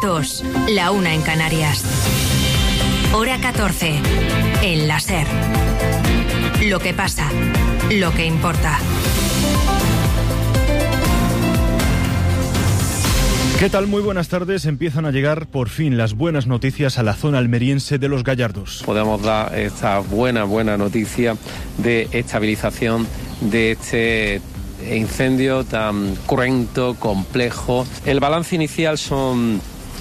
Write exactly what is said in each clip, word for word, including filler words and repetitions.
dos, la una en Canarias. Hora catorce, en la SER. Lo que pasa, lo que importa. ¿Qué tal? Muy buenas tardes. Empiezan a llegar por fin las buenas noticias a la zona almeriense de Los Gallardos. Podemos dar esta buena, buena noticia de estabilización de este incendio tan cruento, complejo. El balance inicial son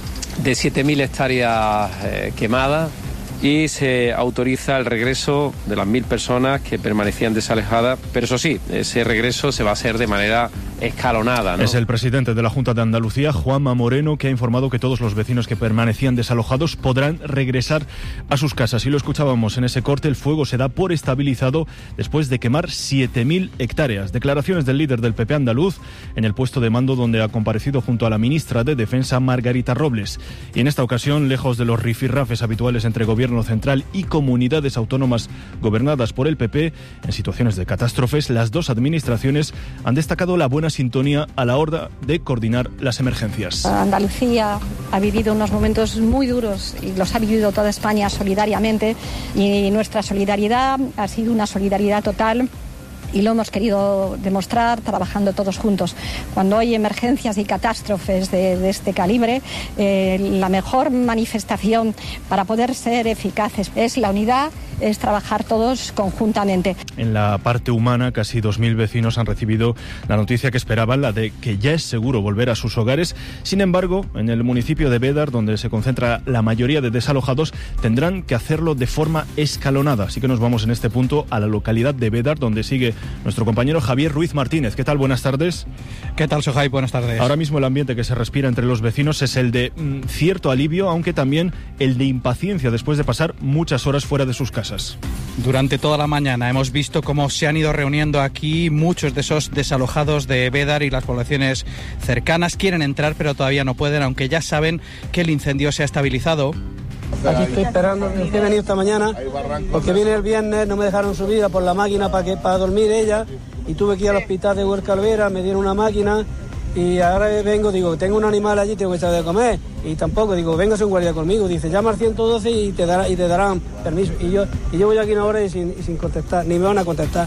de siete mil hectáreas eh, quemadas y se autoriza el regreso de las mil personas que permanecían desalojadas, pero eso sí, ese regreso se va a hacer de manera escalonada, ¿no? Es el presidente de la Junta de Andalucía, Juanma Moreno, que ha informado que todos los vecinos que permanecían desalojados podrán regresar a sus casas. Y lo escuchábamos en ese corte, el fuego se da por estabilizado después de quemar siete mil hectáreas. Declaraciones del líder del P P andaluz en el puesto de mando donde ha comparecido junto a la ministra de Defensa, Margarita Robles. Y en esta ocasión, lejos de los rifirrafes habituales entre gobierno central y comunidades autónomas gobernadas por el P P, en situaciones de catástrofes, las dos administraciones han destacado la buena sintonía a la hora de coordinar las emergencias. Andalucía ha vivido unos momentos muy duros y los ha vivido toda España solidariamente, y nuestra solidaridad ha sido una solidaridad total. Y lo hemos querido demostrar trabajando todos juntos. Cuando hay emergencias y catástrofes de, de este calibre, eh, la mejor manifestación para poder ser eficaces es la unidad, es trabajar todos conjuntamente. En la parte humana, casi dos mil vecinos han recibido la noticia que esperaban, la de que ya es seguro volver a sus hogares. Sin embargo, en el municipio de Bédar, donde se concentra la mayoría de desalojados, tendrán que hacerlo de forma escalonada. Así que nos vamos en este punto a la localidad de Bédar, donde sigue nuestro compañero Javier Ruiz Martínez. ¿Qué tal? Buenas tardes. ¿Qué tal, Sohai? Buenas tardes. Ahora mismo el ambiente que se respira entre los vecinos es el de mm, cierto alivio, aunque también el de impaciencia después de pasar muchas horas fuera de sus casas. Durante toda la mañana hemos visto cómo se han ido reuniendo aquí muchos de esos desalojados de Bédar y las poblaciones cercanas. Quieren entrar, pero todavía no pueden, aunque ya saben que el incendio se ha estabilizado. Aquí estoy esperando, he venido esta mañana porque vine el viernes, no me dejaron subir a por la máquina para que para dormir ella, y tuve que ir al hospital de Huerca Alvera, me dieron una máquina y ahora vengo, digo, tengo un animal allí, tengo que echar de comer, y tampoco, digo, véngase un guardia conmigo, dice, llama al ciento doce y te, dará, y te darán permiso, y yo y yo voy aquí una hora y sin, y sin contestar, ni me van a contestar.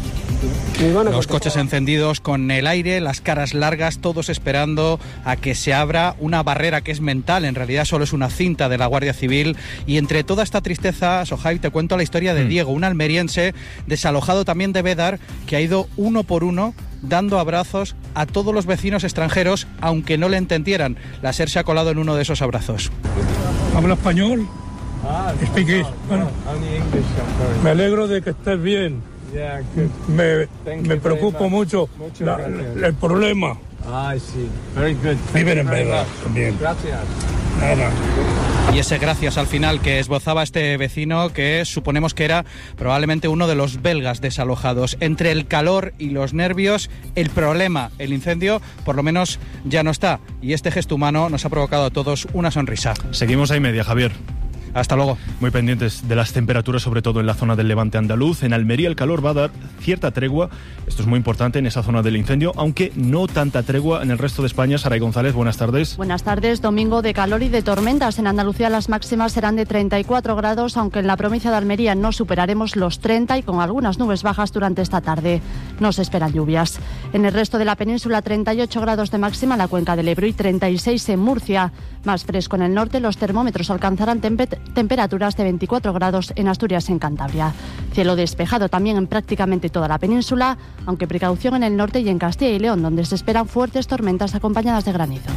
Los coches encendidos con el aire, las caras largas, todos esperando a que se abra una barrera que es mental, en realidad solo es una cinta de la Guardia Civil. Y entre toda esta tristeza, Sohai, te cuento la historia de Diego, un almeriense desalojado también de Bédar, que ha ido uno por uno dando abrazos a todos los vecinos extranjeros, aunque no le entendieran. La SER se ha colado en uno de esos abrazos. ¿Habla español? Speak English. Bueno, me alegro de que estés bien. Me, me preocupa mucho la, el problema. Ah, sí. Very good. Viven en Bédar también. Gracias. Nada. Y ese gracias al final que esbozaba este vecino, que suponemos que era probablemente uno de los belgas desalojados. Entre el calor y los nervios, el problema, el incendio, por lo menos ya no está. Y este gesto humano nos ha provocado a todos una sonrisa. Seguimos ahí media, Javier. Hasta luego. Muy pendientes de las temperaturas, sobre todo en la zona del levante andaluz. En Almería el calor va a dar cierta tregua. Esto es muy importante en esa zona del incendio, aunque no tanta tregua en el resto de España. Saray González, buenas tardes. Buenas tardes. Domingo de calor y de tormentas. En Andalucía las máximas serán de treinta y cuatro grados, aunque en la provincia de Almería no superaremos los treinta y con algunas nubes bajas durante esta tarde. No se esperan lluvias. En el resto de la península, treinta y ocho grados de máxima en la cuenca del Ebro y treinta y seis en Murcia. Más fresco en el norte, los termómetros alcanzarán tempet- temperaturas de veinticuatro grados en Asturias y en Cantabria. Cielo despejado también en prácticamente toda la península, aunque precaución en el norte y en Castilla y León, donde se esperan fuertes tormentas acompañadas de granizo.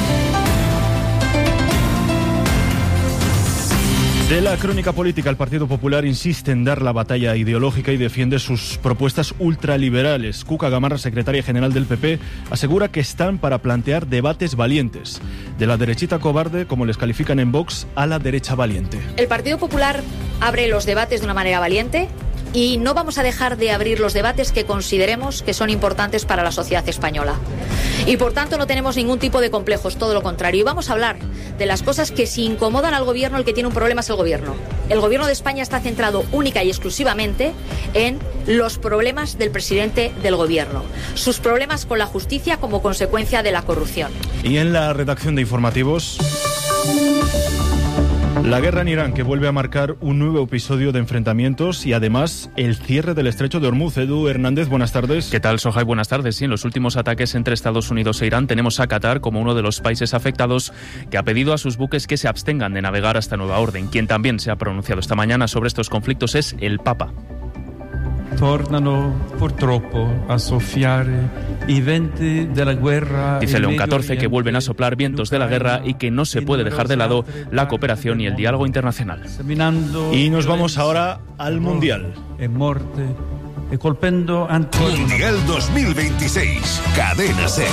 De la crónica política, el Partido Popular insiste en dar la batalla ideológica y defiende sus propuestas ultraliberales. Cuca Gamarra, secretaria general del P P, asegura que están para plantear debates valientes. De la derechita cobarde, como les califican en Vox, a la derecha valiente. El Partido Popular abre los debates de una manera valiente y no vamos a dejar de abrir los debates que consideremos que son importantes para la sociedad española. Y por tanto no tenemos ningún tipo de complejos, todo lo contrario. Y vamos a hablar de las cosas que si incomodan al gobierno, el que tiene un problema es el gobierno. El gobierno de España está centrado única y exclusivamente en los problemas del presidente del gobierno, sus problemas con la justicia como consecuencia de la corrupción. Y en la redacción de informativos, la guerra en Irán, que vuelve a marcar un nuevo episodio de enfrentamientos y además el cierre del estrecho de Hormuz. Edu Hernández, buenas tardes. ¿Qué tal, Sohai? Buenas tardes. Sí, en los últimos ataques entre Estados Unidos e Irán tenemos a Qatar como uno de los países afectados, que ha pedido a sus buques que se abstengan de navegar hasta nueva orden. Quien también se ha pronunciado esta mañana sobre estos conflictos es el Papa. Tornano purtroppo a soffiare i venti della guerra. Dice León catorce que vuelven a soplar vientos de la guerra y que no se puede dejar de lado la cooperación y el diálogo internacional. Y nos vamos ahora al Mundial. Mundial dos mil veintiséis, Cadena SER.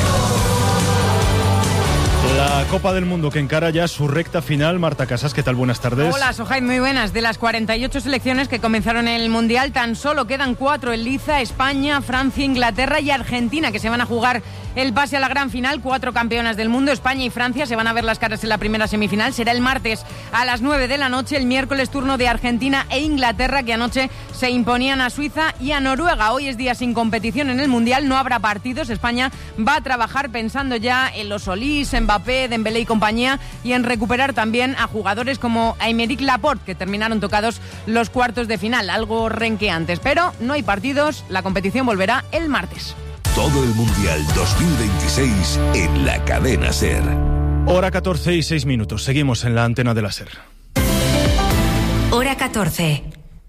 La Copa del Mundo que encara ya su recta final. Marta Casas, ¿qué tal? Buenas tardes. Hola, Sohai, muy buenas. De las cuarenta y ocho selecciones que comenzaron el Mundial, tan solo quedan cuatro en liza: España, Francia, Inglaterra y Argentina, que se van a jugar el pase a la gran final. Cuatro campeonas del mundo, España y Francia, se van a ver las caras en la primera semifinal. Será el martes a las nueve de la noche. El miércoles turno de Argentina e Inglaterra, que anoche se imponían a Suiza y a Noruega. Hoy es día sin competición en el Mundial, no habrá partidos. España va a trabajar pensando ya en los Solís, Mbappé, Dembélé y compañía, y en recuperar también a jugadores como Aymeric Laporte, que terminaron tocados los cuartos de final, algo renqueantes. Pero no hay partidos, la competición volverá el martes. Todo el Mundial dos mil veintiséis en la Cadena SER. Hora catorce y seis minutos. Seguimos en la antena de la SER. Hora catorce.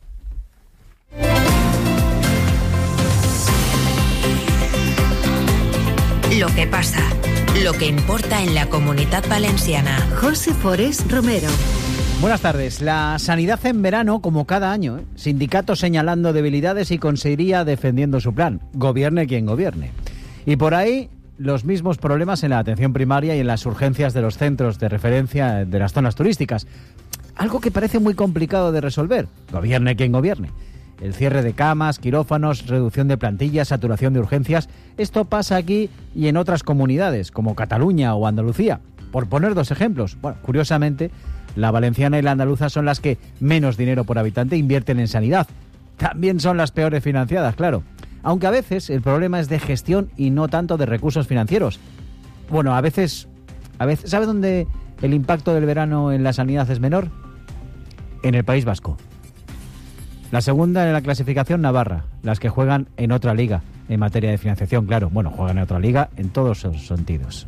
Lo que pasa, lo que importa en la Comunitat Valenciana. José Forés Romero. Buenas tardes. La sanidad en verano, como cada año, ¿eh? Sindicatos señalando debilidades y consejería defendiendo su plan. Gobierne quien gobierne. Y por ahí, los mismos problemas en la atención primaria y en las urgencias de los centros de referencia de las zonas turísticas. Algo que parece muy complicado de resolver. Gobierne quien gobierne. El cierre de camas, quirófanos, reducción de plantillas, saturación de urgencias. Esto pasa aquí y en otras comunidades, como Cataluña o Andalucía. Por poner dos ejemplos. Bueno, curiosamente, la valenciana y la andaluza son las que menos dinero por habitante invierten en sanidad. También son las peores financiadas, claro. Aunque a veces el problema es de gestión y no tanto de recursos financieros. Bueno, a veces... a veces ¿sabe dónde el impacto del verano en la sanidad es menor? En el País Vasco. La segunda en la clasificación, Navarra, las que juegan en otra liga, en materia de financiación, claro. Bueno, juegan en otra liga en todos los sentidos.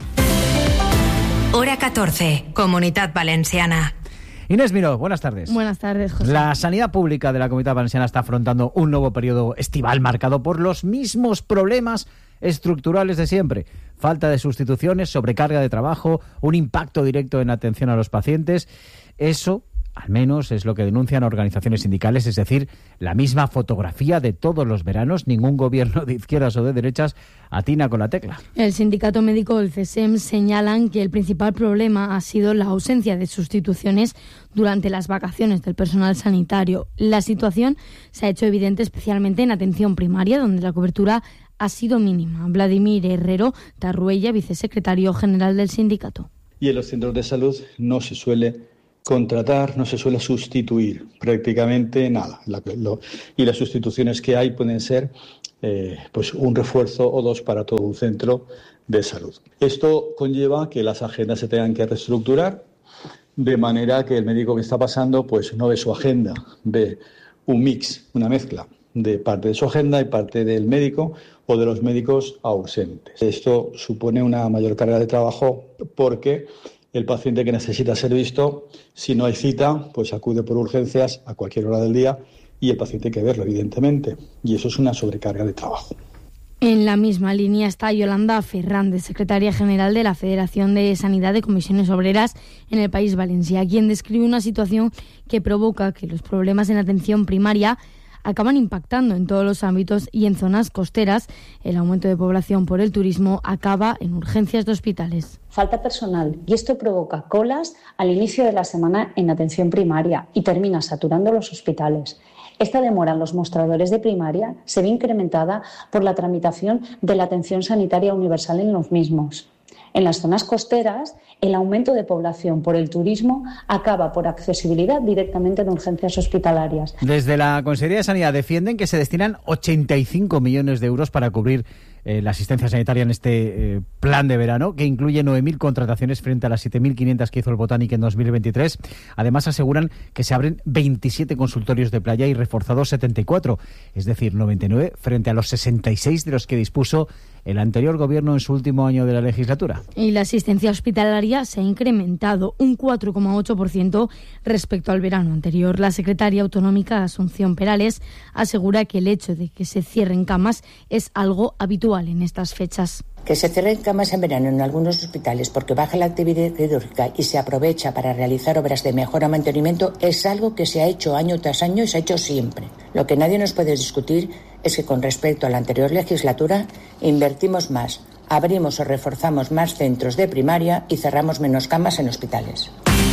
Hora catorce, Comunitat Valenciana. Inés Miró, buenas tardes. Buenas tardes, José. La sanidad pública de la Comunitat Valenciana está afrontando un nuevo periodo estival marcado por los mismos problemas estructurales de siempre. Falta de sustituciones, sobrecarga de trabajo, un impacto directo en la atención a los pacientes. Eso, al menos, es lo que denuncian organizaciones sindicales, es decir, la misma fotografía de todos los veranos. Ningún gobierno de izquierdas o de derechas atina con la tecla. El sindicato médico del C E S E M señalan que el principal problema ha sido la ausencia de sustituciones durante las vacaciones del personal sanitario. La situación se ha hecho evidente especialmente en atención primaria, donde la cobertura ha sido mínima. Vladimir Herrero Tarruella, vicesecretario general del sindicato. Y en los centros de salud no se suele contratar, no se suele sustituir prácticamente nada. La, lo, y las sustituciones que hay pueden ser eh, pues un refuerzo o dos para todo un centro de salud. Esto conlleva que las agendas se tengan que reestructurar de manera que el médico que está pasando pues no ve su agenda, ve un mix, una mezcla de parte de su agenda y parte del médico o de los médicos ausentes. Esto supone una mayor carga de trabajo porque el paciente que necesita ser visto, si no hay cita, pues acude por urgencias a cualquier hora del día y el paciente hay que verlo, evidentemente. Y eso es una sobrecarga de trabajo. En la misma línea está Yolanda Fernández, secretaria general de la Federación de Sanidad de Comisiones Obreras en el País Valencià, quien describe una situación que provoca que los problemas en atención primaria acaban impactando en todos los ámbitos y en zonas costeras. El aumento de población por el turismo acaba en urgencias de hospitales. Falta personal y esto provoca colas al inicio de la semana en atención primaria y termina saturando los hospitales. Esta demora en los mostradores de primaria se ve incrementada por la tramitación de la atención sanitaria universal en los mismos. En las zonas costeras, el aumento de población por el turismo acaba por accesibilidad directamente en urgencias hospitalarias. Desde la Consejería de Sanidad defienden que se destinan ochenta y cinco millones de euros para cubrir eh, la asistencia sanitaria en este eh, plan de verano, que incluye nueve mil contrataciones frente a las siete mil quinientas que hizo el Botanic en dos mil veintitrés. Además, aseguran que se abren veintisiete consultorios de playa y reforzados setenta y cuatro, es decir, noventa y nueve frente a los sesenta y seis de los que dispuso el anterior gobierno en su último año de la legislatura. Y la asistencia hospitalaria se ha incrementado un cuatro coma ocho por ciento respecto al verano anterior. La secretaria autonómica Asunción Perales asegura que el hecho de que se cierren camas es algo habitual en estas fechas. Que se cierren camas en verano en algunos hospitales porque baja la actividad quirúrgica y se aprovecha para realizar obras de mejora o mantenimiento es algo que se ha hecho año tras año y se ha hecho siempre. Lo que nadie nos puede discutir es que con respecto a la anterior legislatura invertimos más, abrimos o reforzamos más centros de primaria y cerramos menos camas en hospitales.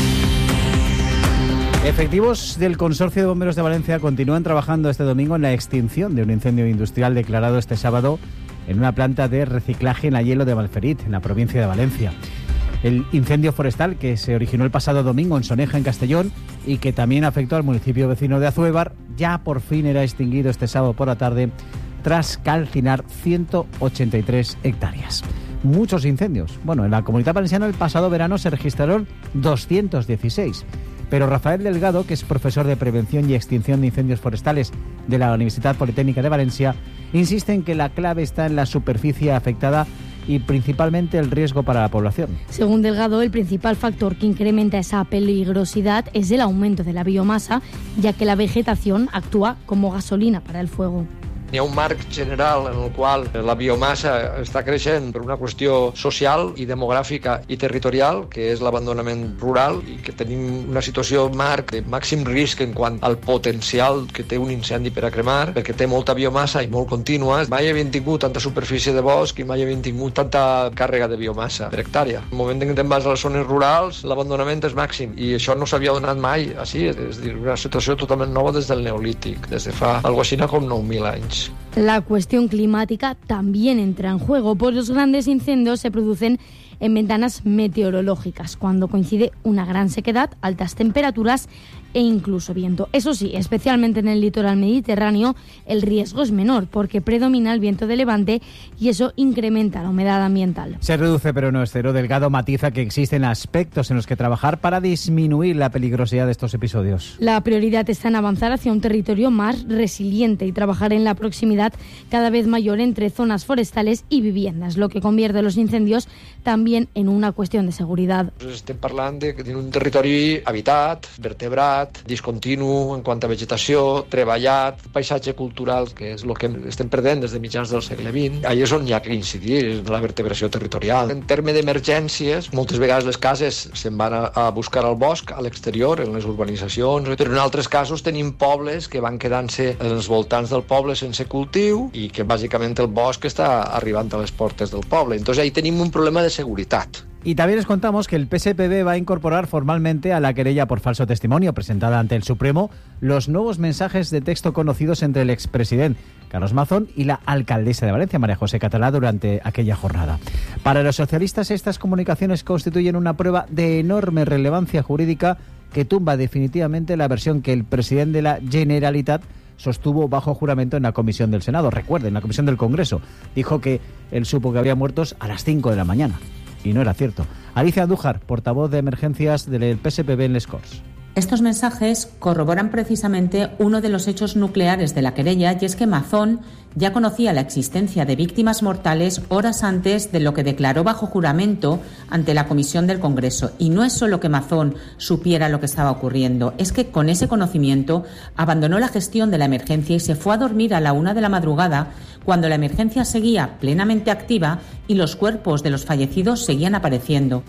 Efectivos del Consorcio de Bomberos de Valencia continúan trabajando este domingo en la extinción de un incendio industrial declarado este sábado en una planta de reciclaje en Ayelo de Malferit, en la provincia de Valencia. El incendio forestal que se originó el pasado domingo en Soneja, en Castellón, y que también afectó al municipio vecino de Azuévar, ya por fin era extinguido este sábado por la tarde tras calcinar ciento ochenta y tres hectáreas. Muchos incendios. Bueno, en la Comunidad Valenciana el pasado verano se registraron doscientos dieciséis. Pero Rafael Delgado, que es profesor de Prevención y Extinción de Incendios Forestales de la Universidad Politécnica de Valencia, insiste en que la clave está en la superficie afectada y principalmente el riesgo para la población. Según Delgado, el principal factor que incrementa esa peligrosidad es el aumento de la biomasa, ya que la vegetación actúa como gasolina para el fuego. Hi ha un marc general en el qual la biomassa està creixent per una qüestió social i demogràfica i territorial, que és l'abandonament rural, i que tenim una situació marc de màxim risc en quant al potencial que té un incendi per a cremar, perquè té molta biomassa i molt contínua. Mai havíem tingut tanta superfície de bosc i mai havíem tingut tanta càrrega de biomassa per hectàrea. En el moment en què te'n vas a les zones rurals, l'abandonament és màxim, i això no s'havia donat mai així, és a dir, una situació totalment nova des del Neolític, des de fa algo així com nou mil anys. La cuestión climática también entra en juego, pues los grandes incendios se producen en ventanas meteorológicas, cuando coincide una gran sequedad, altas temperaturas e incluso viento. Eso sí, especialmente en el litoral mediterráneo, el riesgo es menor porque predomina el viento de levante y eso incrementa la humedad ambiental. Se reduce pero no es cero. Delgado matiza que existen aspectos en los que trabajar para disminuir la peligrosidad de estos episodios. La prioridad está en avanzar hacia un territorio más resiliente y trabajar en la proximidad cada vez mayor entre zonas forestales y viviendas, lo que convierte los incendios también en una cuestión de seguridad. Estem parlant de que tenim un territori habitat, vertebrat, discontinu en quant a vegetació, treballat, paisatge cultural, que és el que estem perdent des de mitjans del segle vint. Allà és on hi ha que incidir, en la vertebració territorial. En terme d'emergències, moltes vegades les cases se'n van a, a buscar al bosc, a l'exterior, en les urbanitzacions, però en altres casos tenim pobles que van quedant-se en els voltants del poble sense cultiu i que bàsicament el bosc està arribant a les portes del poble. Entonces ahí tenim un problema de seguretat. Y también les contamos que el P S P B va a incorporar formalmente a la querella por falso testimonio presentada ante el Supremo los nuevos mensajes de texto conocidos entre el expresidente Carlos Mazón y la alcaldesa de Valencia, María José Catalá, durante aquella jornada. Para los socialistas, estas comunicaciones constituyen una prueba de enorme relevancia jurídica que tumba definitivamente la versión que el presidente de la Generalitat sostuvo bajo juramento en la comisión del Senado. Recuerden, en la comisión del Congreso. Dijo que él supo que había muertos a las cinco de la mañana. Y no era cierto. Alicia Andújar, portavoz de emergencias del P S P B en Les Corts. Estos mensajes corroboran precisamente uno de los hechos nucleares de la querella, y es que Mazón ya conocía la existencia de víctimas mortales horas antes de lo que declaró bajo juramento ante la Comisión del Congreso. Y no es solo que Mazón supiera lo que estaba ocurriendo, es que con ese conocimiento abandonó la gestión de la emergencia y se fue a dormir a la una de la madrugada, cuando la emergencia seguía plenamente activa y los cuerpos de los fallecidos seguían apareciendo.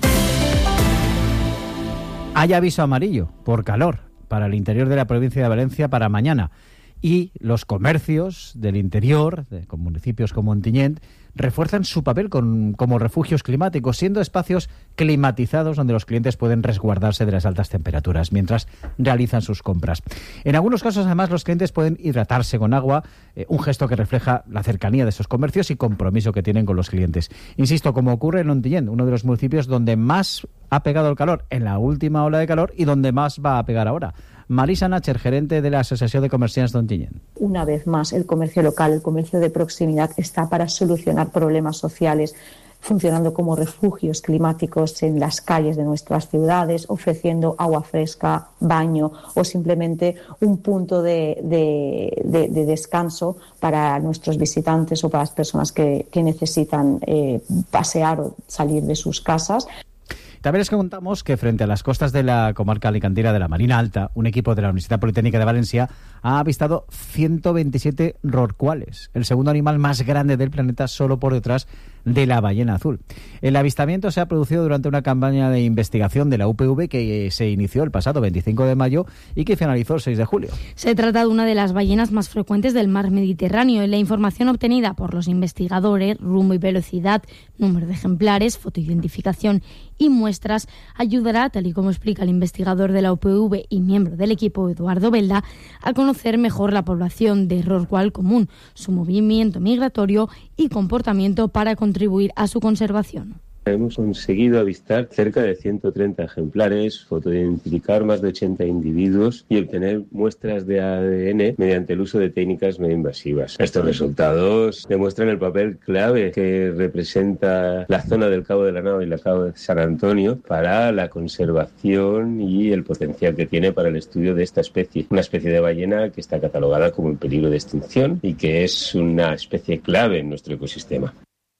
Hay aviso amarillo por calor para el interior de la provincia de Valencia para mañana, y los comercios del interior, de, con municipios como Ontinyent, refuerzan su papel con, como refugios climáticos, siendo espacios climatizados donde los clientes pueden resguardarse de las altas temperaturas mientras realizan sus compras. En algunos casos, además, los clientes pueden hidratarse con agua, eh, un gesto que refleja la cercanía de esos comercios y compromiso que tienen con los clientes. Insisto, como ocurre en Ontinyent, uno de los municipios donde más ha pegado el calor en la última ola de calor y donde más va a pegar ahora. Marisa Nacher, gerente de la Asociación de Comerciantes d'Ontinyent. Una vez más, el comercio local, el comercio de proximidad está para solucionar problemas sociales, funcionando como refugios climáticos en las calles de nuestras ciudades, ofreciendo agua fresca, baño o simplemente un punto de, de, de, de descanso para nuestros visitantes o para las personas que, que necesitan eh, pasear o salir de sus casas. También les contamos que frente a las costas de la comarca alicantina de la Marina Alta, un equipo de la Universidad Politécnica de Valencia ha avistado ciento veintisiete rorcuales, el segundo animal más grande del planeta solo por detrás de la ballena azul. El avistamiento se ha producido durante una campaña de investigación de la U P V que se inició el pasado veinticinco de mayo y que finalizó el seis de julio. Se trata de una de las ballenas más frecuentes del mar Mediterráneo. La información obtenida por los investigadores, rumbo y velocidad, número de ejemplares, fotoidentificación y muestras ayudará, tal y como explica el investigador de la U P V y miembro del equipo Eduardo Belda, a conocer mejor la población de rorcual común, su movimiento migratorio y comportamiento para contribuir a su conservación. Hemos conseguido avistar cerca de ciento treinta ejemplares, fotoidentificar más de ochenta individuos y obtener muestras de A D N mediante el uso de técnicas medio invasivas. Estos resultados demuestran el papel clave que representa la zona del Cabo de la Nava y el Cabo de San Antonio para la conservación y el potencial que tiene para el estudio de esta especie. Una especie de ballena que está catalogada como en peligro de extinción y que es una especie clave en nuestro ecosistema.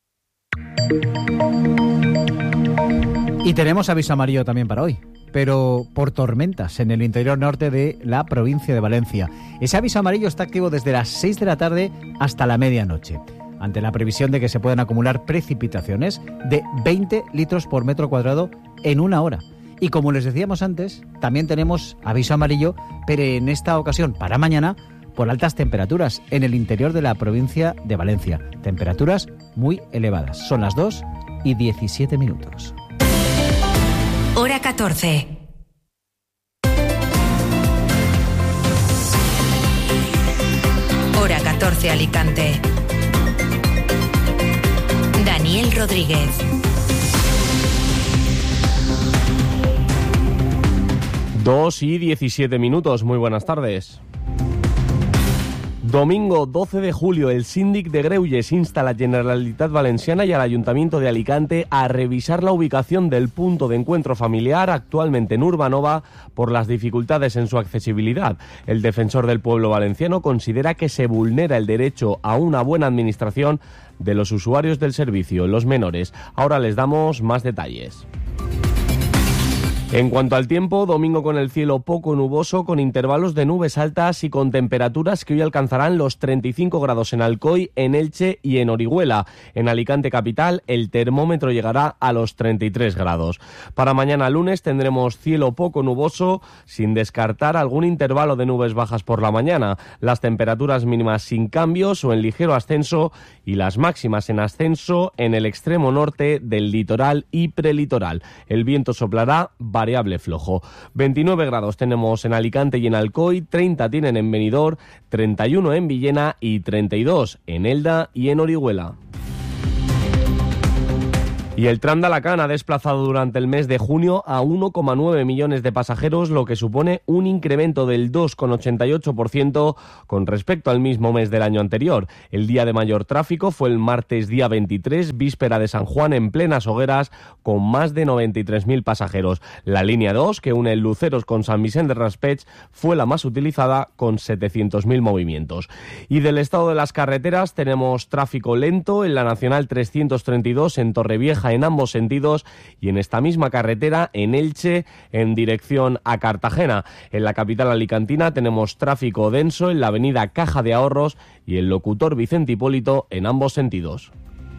Y tenemos aviso amarillo también para hoy, pero por tormentas en el interior norte de la provincia de Valencia. Ese aviso amarillo está activo desde las seis de la tarde hasta la medianoche, ante la previsión de que se puedan acumular precipitaciones de veinte litros por metro cuadrado en una hora. Y como les decíamos antes, también tenemos aviso amarillo, pero en esta ocasión para mañana, por altas temperaturas en el interior de la provincia de Valencia. Temperaturas muy elevadas. Son las dos y diecisiete minutos. Hora catorce. Hora catorce Alicante. Daniel Rodríguez. Dos y diecisiete minutos. Muy buenas tardes. Domingo doce de julio, el síndic de Greuges insta a la Generalitat Valenciana y al Ayuntamiento de Alicante a revisar la ubicación del punto de encuentro familiar actualmente en Urbanova por las dificultades en su accesibilidad. El defensor del pueblo valenciano considera que se vulnera el derecho a una buena administración de los usuarios del servicio, los menores. Ahora les damos más detalles. En cuanto al tiempo, domingo con el cielo poco nuboso, con intervalos de nubes altas y con temperaturas que hoy alcanzarán los treinta y cinco grados en Alcoy, en Elche y en Orihuela. En Alicante capital, el termómetro llegará a los treinta y tres grados. Para mañana lunes tendremos cielo poco nuboso, sin descartar algún intervalo de nubes bajas por la mañana. Las temperaturas mínimas sin cambios o en ligero ascenso y las máximas en ascenso en el extremo norte del litoral y prelitoral. El viento soplará variable flojo. veintinueve grados tenemos en Alicante y en Alcoy, treinta tienen en Benidorm, treinta y uno en Villena y treinta y dos en Elda y en Orihuela. Y el tram de Alacant ha desplazado durante el mes de junio a uno coma nueve millones de pasajeros, lo que supone un incremento del dos coma ochenta y ocho por ciento con respecto al mismo mes del año anterior. El día de mayor tráfico fue el martes día veintitrés, víspera de San Juan, en plenas hogueras, con más de noventa y tres mil pasajeros. La línea dos, que une Luceros con San Vicente de Raspeig, fue la más utilizada, con setecientos mil movimientos. Y del estado de las carreteras tenemos tráfico lento en la Nacional trescientos treinta y dos en Torrevieja en ambos sentidos y en esta misma carretera en Elche en dirección a Cartagena. En la capital alicantina tenemos tráfico denso en la avenida Caja de Ahorros y el locutor Vicente Hipólito en ambos sentidos.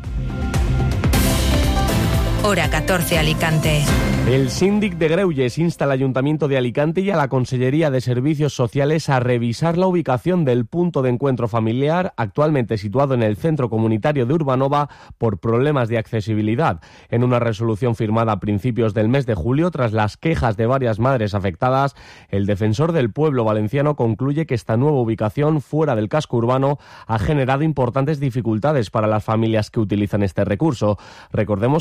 Hora catorce Alicante. El síndic de Greuges insta al Ayuntamiento de Alicante y a la Consellería de Servicios Sociales a revisar la ubicación del punto de encuentro familiar actualmente situado en el centro comunitario de Urbanova por problemas de accesibilidad. En una resolución firmada a principios del mes de julio, tras las quejas de varias madres afectadas, el defensor del pueblo valenciano concluye que esta nueva ubicación fuera del casco urbano ha generado importantes dificultades para las familias que utilizan este recurso. Recordemos que el punto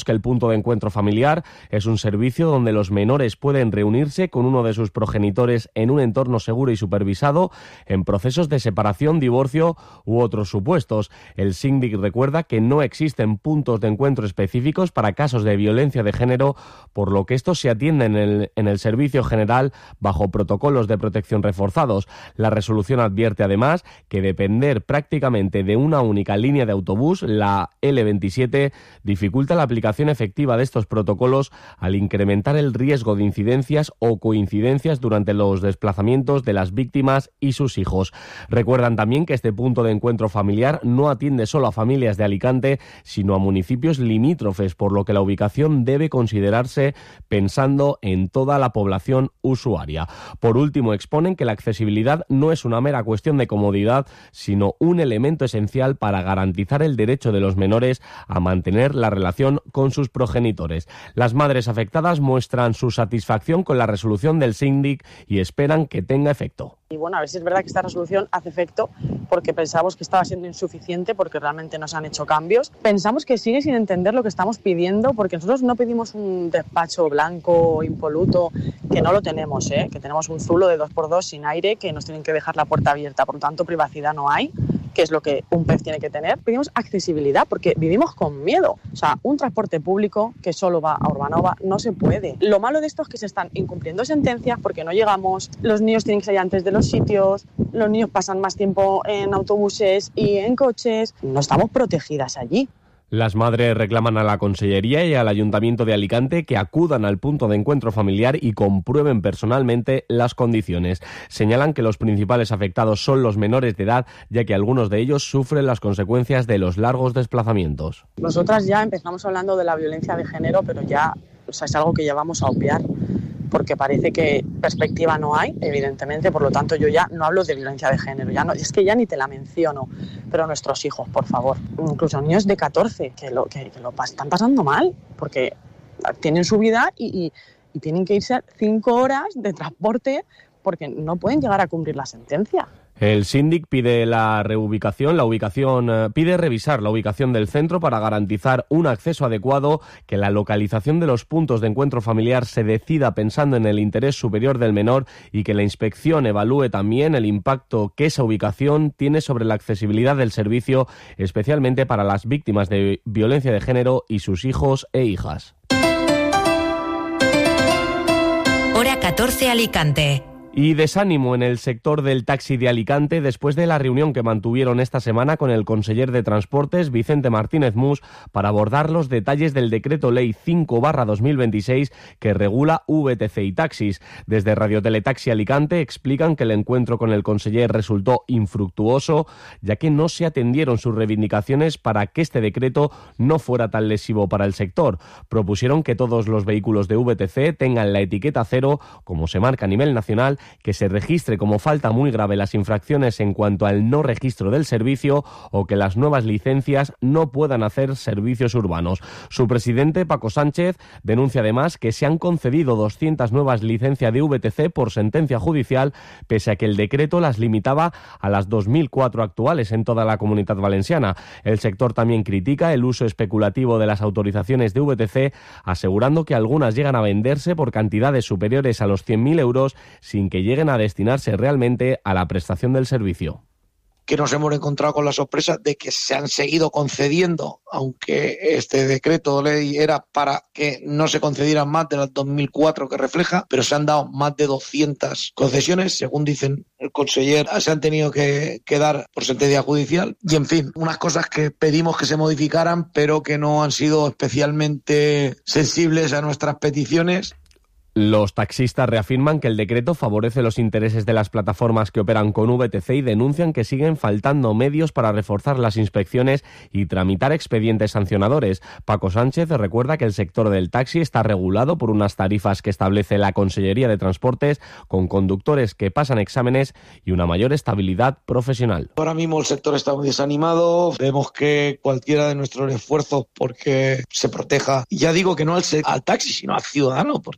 punto de encuentro familiar es un servicio donde los menores pueden reunirse con uno de sus progenitores en un entorno seguro y supervisado en procesos de separación, divorcio u otros supuestos. El síndic recuerda que no existen puntos de encuentro específicos para casos de violencia de género, por lo que estos se atienden en el, en el servicio general bajo protocolos de protección reforzados. La resolución advierte además que depender prácticamente de una única línea de autobús, la ele veintisiete, dificulta la aplicación efectiva de estos protocolos al incrementar el riesgo de incidencias o coincidencias durante los desplazamientos de las víctimas y sus hijos. Recuerdan también que este punto de encuentro familiar no atiende solo a familias de Alicante, sino a municipios limítrofes, por lo que la ubicación debe considerarse pensando en toda la población usuaria. Por último, exponen que la accesibilidad no es una mera cuestión de comodidad, sino un elemento esencial para garantizar el derecho de los menores a mantener la relación con sus progenitores. Las madres afectadas muestran su satisfacción con la resolución del síndic y esperan que tenga efecto. Y bueno, a ver si es verdad que esta resolución hace efecto, porque pensábamos que estaba siendo insuficiente, porque realmente nos han hecho cambios. Pensamos que sigue sin entender lo que estamos pidiendo, porque nosotros no pedimos un despacho blanco, impoluto, que no lo tenemos, ¿eh? Que tenemos un zulo de dos por dos sin aire, que nos tienen que dejar la puerta abierta, por lo tanto privacidad no hay, que es lo que un pez tiene que tener. Pedimos accesibilidad, porque vivimos con miedo. O sea, un transporte público que solo va a Urbanova no se puede. Lo malo de esto es que se están incumpliendo sentencias porque no llegamos, los niños tienen que salir antes de los sitios, los niños pasan más tiempo en autobuses y en coches, no estamos protegidas allí. Las madres reclaman a la Consellería y al Ayuntamiento de Alicante que acudan al punto de encuentro familiar y comprueben personalmente las condiciones. Señalan que los principales afectados son los menores de edad, ya que algunos de ellos sufren las consecuencias de los largos desplazamientos. Nosotras ya empezamos hablando de la violencia de género, pero ya, o sea, es algo que ya vamos a obviar, porque parece que perspectiva no hay, evidentemente, por lo tanto yo ya no hablo de violencia de género, ya no, es que ya ni te la menciono, pero nuestros hijos, por favor, incluso niños de catorce que lo, que, que lo están pasando mal, porque tienen su vida y, y, y tienen que irse cinco horas de transporte porque no pueden llegar a cumplir la sentencia. El síndic pide la reubicación, la ubicación, eh, pide revisar la ubicación del centro para garantizar un acceso adecuado, que la localización de los puntos de encuentro familiar se decida pensando en el interés superior del menor y que la inspección evalúe también el impacto que esa ubicación tiene sobre la accesibilidad del servicio, especialmente para las víctimas de violencia de género y sus hijos e hijas. Hora catorce, Alicante. Y desánimo en el sector del taxi de Alicante después de la reunión que mantuvieron esta semana con el conseller de Transportes, Vicente Martínez Mus, para abordar los detalles del decreto ley cinco barra dos mil veintiséis que regula V T C y taxis. Desde Radio Teletaxi Alicante explican que el encuentro con el conseller resultó infructuoso, ya que no se atendieron sus reivindicaciones para que este decreto no fuera tan lesivo para el sector. Propusieron que todos los vehículos de V T C tengan la etiqueta cero, como se marca a nivel nacional, que se registre como falta muy grave las infracciones en cuanto al no registro del servicio o que las nuevas licencias no puedan hacer servicios urbanos. Su presidente, Paco Sánchez, denuncia además que se han concedido doscientas nuevas licencias de V T C por sentencia judicial, pese a que el decreto las limitaba a las dos mil cuatro actuales en toda la Comunidad Valenciana. El sector también critica el uso especulativo de las autorizaciones de V T C, asegurando que algunas llegan a venderse por cantidades superiores a los cien mil euros sin que lleguen a destinarse realmente a la prestación del servicio. Que nos hemos encontrado con la sorpresa de que se han seguido concediendo, aunque este decreto ley era para que no se concedieran más de las dos mil cuatro que refleja, pero se han dado más de doscientas concesiones, según dicen el conseller, se han tenido que, que dar por sentencia judicial. Y en fin, unas cosas que pedimos que se modificaran, pero que no han sido especialmente sensibles a nuestras peticiones. Los taxistas reafirman que el decreto favorece los intereses de las plataformas que operan con V T C y denuncian que siguen faltando medios para reforzar las inspecciones y tramitar expedientes sancionadores. Paco Sánchez recuerda que el sector del taxi está regulado por unas tarifas que establece la Consellería de Transportes, con conductores que pasan exámenes y una mayor estabilidad profesional. Ahora mismo el sector está muy desanimado, vemos que cualquiera de nuestros esfuerzos porque se proteja, y ya digo que no al, al taxi, sino al ciudadano, porque como digo,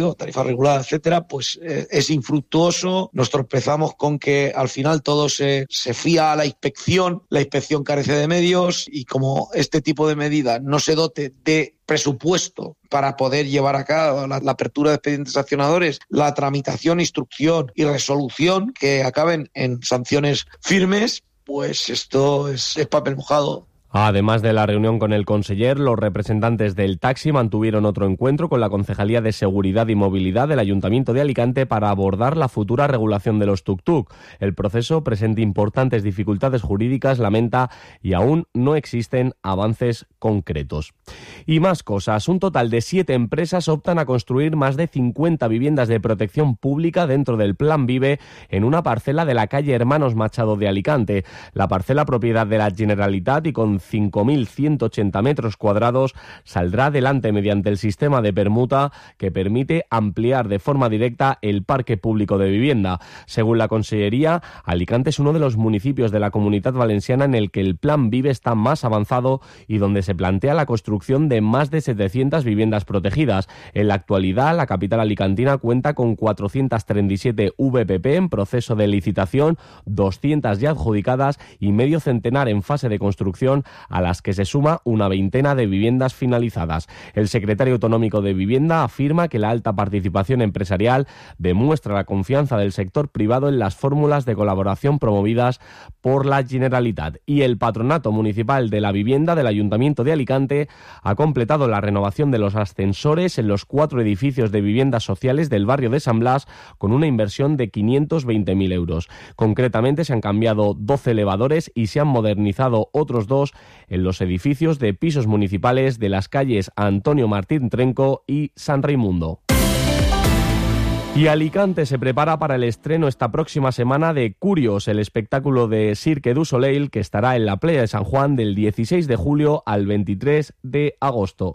digo, tarifa regulada, etcétera, pues eh, es infructuoso. Nos tropezamos con que al final todo se, se fía a la inspección, la inspección carece de medios y como este tipo de medida no se dote de presupuesto para poder llevar a cabo la, la apertura de expedientes sancionadores, la tramitación, instrucción y resolución que acaben en sanciones firmes, pues esto es, es papel mojado. Además de la reunión con el conseller, los representantes del taxi mantuvieron otro encuentro con la Concejalía de Seguridad y Movilidad del Ayuntamiento de Alicante para abordar la futura regulación de los tuk-tuk. El proceso presenta importantes dificultades jurídicas, lamenta, y aún no existen avances concretos. Y más cosas. Un total de siete empresas optan a construir más de cincuenta viviendas de protección pública dentro del Plan Vive en una parcela de la calle Hermanos Machado de Alicante. La parcela, propiedad de la Generalitat y con cinco mil ciento ochenta metros cuadrados, saldrá adelante mediante el sistema de permuta que permite ampliar de forma directa el parque público de vivienda. Según la Consellería, Alicante es uno de los municipios de la Comunitat Valenciana en el que el Plan Vive está más avanzado y donde se plantea la construcción de más de setecientas viviendas protegidas. En la actualidad, la capital alicantina cuenta con cuatrocientas treinta y siete V P P en proceso de licitación, doscientas ya adjudicadas y medio centenar en fase de construcción, a las que se suma una veintena de viviendas finalizadas. El secretario autonómico de Vivienda afirma que la alta participación empresarial demuestra la confianza del sector privado en las fórmulas de colaboración promovidas por la Generalitat. Y el Patronato Municipal de la Vivienda del Ayuntamiento de Alicante ha completado la renovación de los ascensores en los cuatro edificios de viviendas sociales del barrio de San Blas con una inversión de quinientos veinte mil euros. Concretamente, se han cambiado doce elevadores y se han modernizado otros dos en los edificios de pisos municipales de las calles Antonio Martín Trenco y San Raimundo. Y Alicante se prepara para el estreno esta próxima semana de Curios, el espectáculo de Cirque du Soleil que estará en la playa de San Juan del dieciséis de julio al veintitrés de agosto.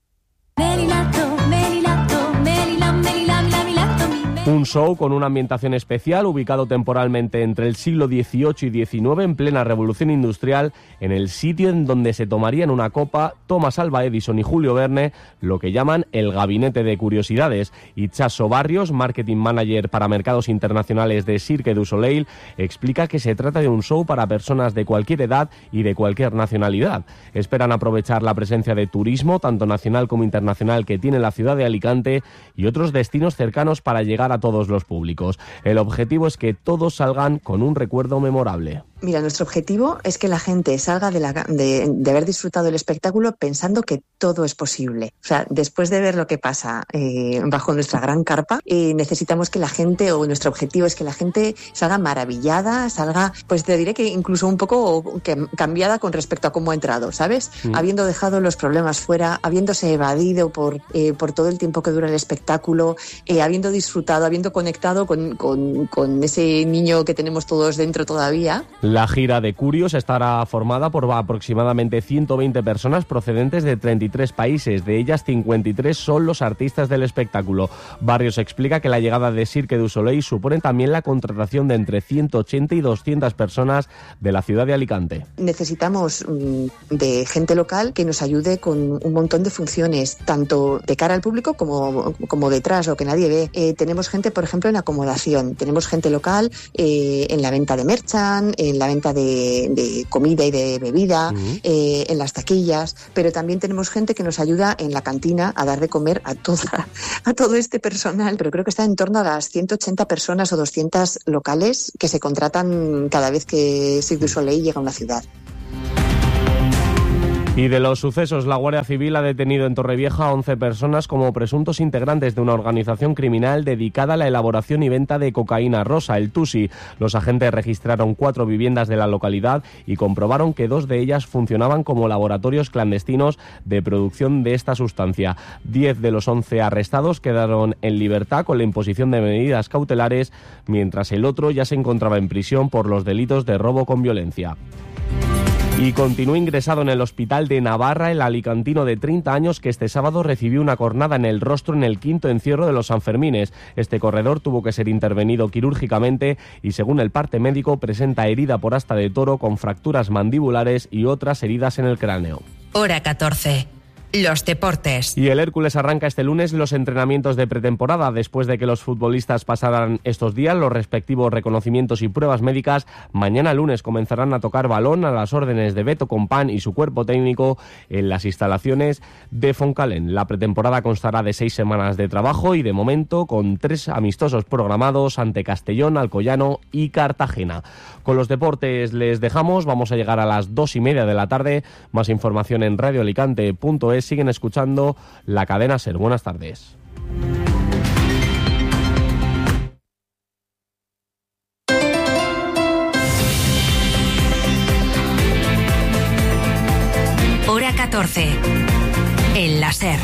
Un show con una ambientación especial, ubicado temporalmente entre el siglo dieciocho y diecinueve, en plena revolución industrial, en el sitio en donde se tomarían una copa Thomas Alva Edison y Julio Verne, lo que llaman el Gabinete de Curiosidades. Itxaso Barrios, marketing manager para mercados internacionales de Cirque du Soleil, explica que se trata de un show para personas de cualquier edad y de cualquier nacionalidad. Esperan aprovechar la presencia de turismo, tanto nacional como internacional, que tiene la ciudad de Alicante y otros destinos cercanos para llegar a todos los públicos. El objetivo es que todos salgan con un recuerdo memorable. Mira, nuestro objetivo es que la gente salga de, la, de, de haber disfrutado el espectáculo pensando que todo es posible. O sea, después de ver lo que pasa eh, bajo nuestra gran carpa, eh, necesitamos que la gente, o nuestro objetivo es que la gente salga maravillada, salga, pues te diré que incluso un poco que, cambiada con respecto a cómo ha entrado, ¿sabes? Mm. Habiendo dejado los problemas fuera, habiéndose evadido por, eh, por todo el tiempo que dura el espectáculo, eh, habiendo disfrutado, habiendo conectado con, con, con ese niño que tenemos todos dentro todavía. La gira de Curios estará formada por aproximadamente ciento veinte personas procedentes de treinta y tres países. De ellas, cincuenta y tres son los artistas del espectáculo. Barrios explica que la llegada de Cirque du Soleil supone también la contratación de entre ciento ochenta y doscientas personas de la ciudad de Alicante. Necesitamos um, de gente local que nos ayude con un montón de funciones, tanto de cara al público como, como detrás, lo que nadie ve. Eh, tenemos gente, por ejemplo, en acomodación. Tenemos gente local eh, en la venta de merchan, en la venta de, de comida y de bebida, uh-huh. eh, en las taquillas, pero también tenemos gente que nos ayuda en la cantina a dar de comer a toda, a todo este personal, pero creo que está en torno a las ciento ochenta personas o doscientas locales que se contratan cada vez que Cirque du Soleil llega a una ciudad. Y de los sucesos, la Guardia Civil ha detenido en Torrevieja a once personas como presuntos integrantes de una organización criminal dedicada a la elaboración y venta de cocaína rosa, el Tusi. Los agentes registraron cuatro viviendas de la localidad y comprobaron que dos de ellas funcionaban como laboratorios clandestinos de producción de esta sustancia. Diez de los once arrestados quedaron en libertad con la imposición de medidas cautelares, mientras el otro ya se encontraba en prisión por los delitos de robo con violencia. Y continúa ingresado en el hospital de Navarra el alicantino de treinta años que este sábado recibió una cornada en el rostro en el quinto encierro de los Sanfermines. Este corredor tuvo que ser intervenido quirúrgicamente y, según el parte médico, presenta herida por asta de toro con fracturas mandibulares y otras heridas en el cráneo. Hora catorce. los deportes. Y el Hércules arranca este lunes los entrenamientos de pretemporada. Después de que los futbolistas pasaran estos días los respectivos reconocimientos y pruebas médicas, mañana lunes comenzarán a tocar balón a las órdenes de Beto Compán y su cuerpo técnico en las instalaciones de Foncalén. La pretemporada constará de seis semanas de trabajo y de momento con tres amistosos programados ante Castellón, Alcoyano y Cartagena. Con los deportes les dejamos, vamos a llegar a las dos y media de la tarde. Más información en radioalicante punto es. Siguen escuchando la cadena SER. Buenas tardes. Hora catorce. En la SER.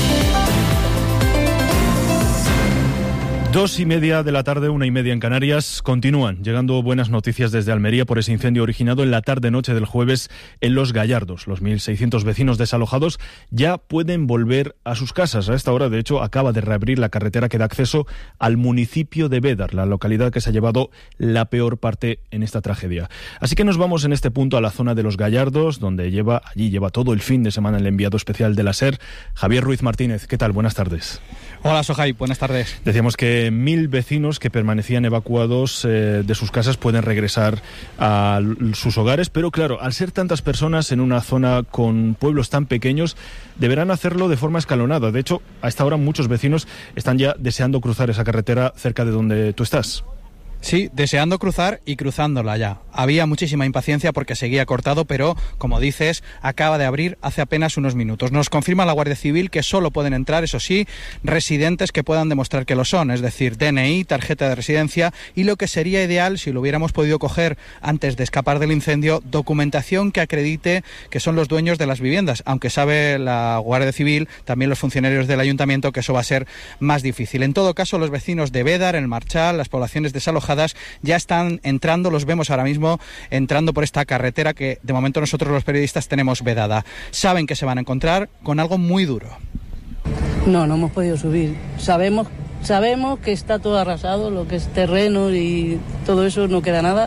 Dos y media de la tarde, una y media en Canarias. Continúan llegando buenas noticias desde Almería por ese incendio originado en la tarde-noche del jueves en Los Gallardos. Los mil seiscientos vecinos desalojados ya pueden volver a sus casas. A esta hora, de hecho, acaba de reabrir la carretera que da acceso al municipio de Bédar, la localidad que se ha llevado la peor parte en esta tragedia. Así que nos vamos en este punto a la zona de Los Gallardos, donde lleva allí lleva todo el fin de semana el enviado especial de la SER, Javier Ruiz Martínez. ¿Qué tal? Buenas tardes. Hola, Sojai. Buenas tardes. Decíamos que mil vecinos que permanecían evacuados eh, de sus casas pueden regresar a sus hogares, pero claro, al ser tantas personas en una zona con pueblos tan pequeños, deberán hacerlo de forma escalonada. De hecho, a esta hora muchos vecinos están ya deseando cruzar esa carretera cerca de donde tú estás. Sí, deseando cruzar y cruzándola ya. Había muchísima impaciencia porque seguía cortado, pero, como dices, acaba de abrir hace apenas unos minutos. Nos confirma la Guardia Civil que solo pueden entrar, eso sí, residentes que puedan demostrar que lo son, es decir, D N I, tarjeta de residencia, y lo que sería ideal, si lo hubiéramos podido coger antes de escapar del incendio, documentación que acredite que son los dueños de las viviendas, aunque sabe la Guardia Civil, también los funcionarios del Ayuntamiento, que eso va a ser más difícil. En todo caso, los vecinos de Bédar, El Marchal, las poblaciones desalojadas, ya están entrando, los vemos ahora mismo entrando por esta carretera que de momento nosotros los periodistas tenemos vedada. Saben que se van a encontrar con algo muy duro. No, no hemos podido subir. Sabemos, sabemos que está todo arrasado, lo que es terreno y todo eso, no queda nada.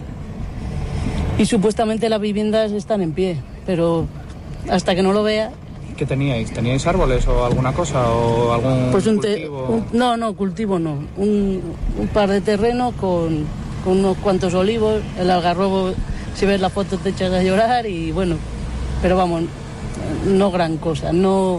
Y supuestamente las viviendas están en pie, pero hasta que no lo vea... ¿Qué teníais? ¿Teníais árboles o alguna cosa o algún pues un cultivo? Te, un, no, no, cultivo no. Un, un par de terrenos con, con unos cuantos olivos, el algarrobo, si ves la foto te echas a llorar y bueno, pero vamos, no gran cosa, no...